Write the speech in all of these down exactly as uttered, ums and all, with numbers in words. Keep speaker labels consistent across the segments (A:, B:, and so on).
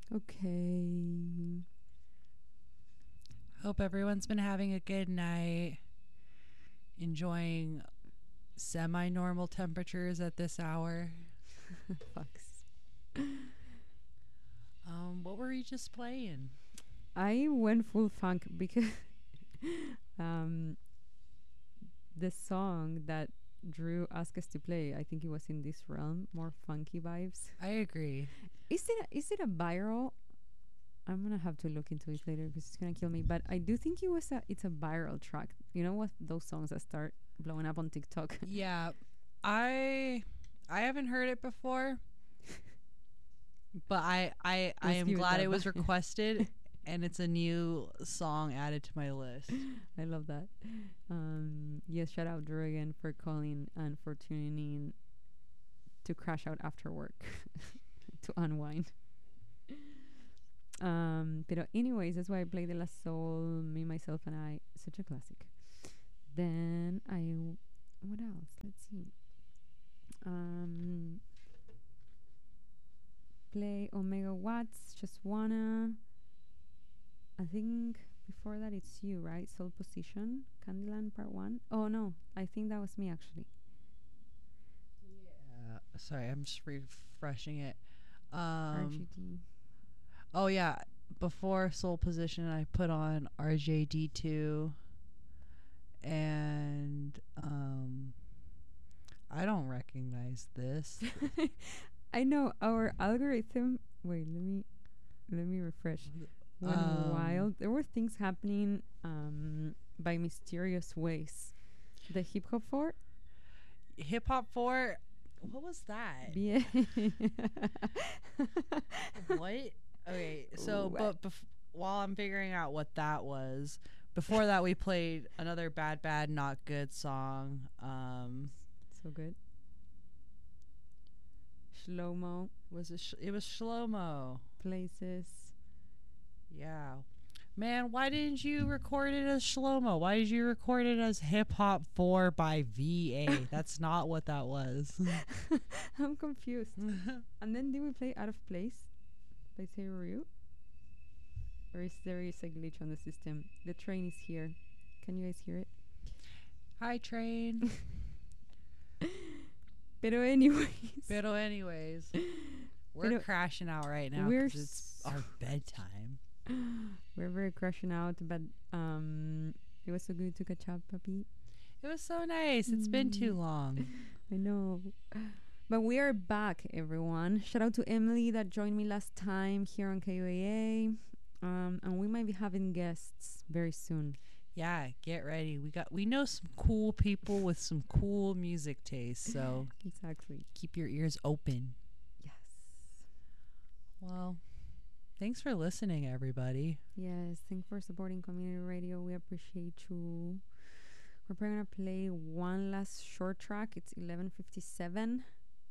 A: Okay.
B: Hope everyone's been having a good night, enjoying semi-normal temperatures at this hour.
A: Fucks.
B: Um, what were you just playing?
A: I went full funk because um, the song that Drew asked us to play, I think it was in this realm, more funky vibes.
B: I agree.
A: Is it a, is it a viral? I'm gonna have to look into it later because it's gonna kill me. But I do think it was a it's a viral track. You know what? Those songs that start blowing up on TikTok.
B: Yeah, I I haven't heard it before, but I I, I
A: Let's
B: am
A: give it
B: glad
A: that
B: it was
A: vibe.
B: requested, and it's a new song added to my list.
A: I love that. Um, yes, shout out Drew again for calling and for tuning in to crash out after work to unwind. Um, but anyways, that's why I play De La Soul, Me, Myself, and I. Such a classic. Then I, what else? Let's see. Um, play Omega Watts, Just Wanna. I think before that it's you, right? Soul Position, Candyland Part One. Oh no, I think that was me actually.
B: Uh, sorry, I'm just refreshing it. Um,
A: R G D.
B: Oh yeah, before Soul Position, I put on R J D two, and um, I don't recognize this.
A: I know our algorithm. Wait, let me let me refresh. Went
B: Um,
A: wild. There were things happening um, by mysterious ways. The hip hop four.
B: Hip Hop four. What was that?
A: Yeah.
B: What? Okay, so
A: What?
B: but bef- while I'm figuring out what that was, before that we played another Bad Bad Not Good song. Um,
A: So good. Shlomo
B: was it? Sh- it was Shlomo.
A: places.
B: Yeah. Man, why didn't you record it as Shlomo? Why did you record it as Hip Hop four by V A? That's not what that was.
A: I'm confused. And then did we play Out of Place by Taylor Ryu? Or is there is a glitch on the system? The train is here. Can you guys hear it?
B: Hi, train.
A: Pero anyways.
B: Pero anyways, we're
A: Pero
B: crashing out right now
A: we're
B: because it's
A: so
B: our bedtime.
A: We're very crashing out, but um, it was so good to catch up, puppy.
B: It was so nice. It's been too
A: Mm.
B: long.
A: I know. But we are back, everyone. Shout out to Emily that joined me last time here on K U A A. Um, and we might be having guests very soon.
B: Yeah, get ready. We got we know some cool people with some cool music taste, so
A: Exactly.
B: keep your ears open.
A: Yes.
B: Well, thanks for listening, everybody.
A: Yes. Thanks for supporting community radio. We appreciate you. We're probably gonna play one last short track. It's eleven fifty-seven,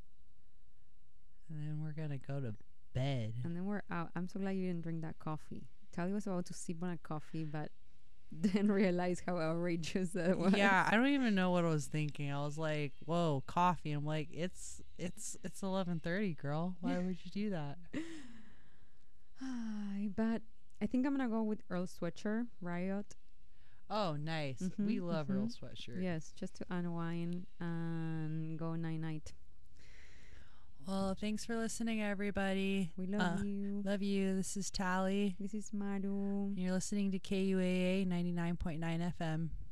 B: And then we're gonna go to bed.
A: and then we're out. I'm so glad you didn't drink that coffee. Tali was about to sip on a coffee, but then realized how outrageous that was.
B: Yeah, I don't even know what I was thinking. I was like, "Whoa, coffee!" I'm like, "It's it's it's eleven thirty, girl. Why would you do that?"
A: Ay, but I think I'm gonna go with Earl Sweatshirt, Riot.
B: Oh, nice.
A: Mhm,
B: We love Earl
A: mhm.
B: Sweatshirt.
A: Yes, just to unwind and go night night.
B: Well, thanks for listening, everybody.
A: We love
B: Uh,
A: you.
B: Love you. This is Tally.
A: This is Maru.
B: You're listening to K U A A ninety-nine point nine F M.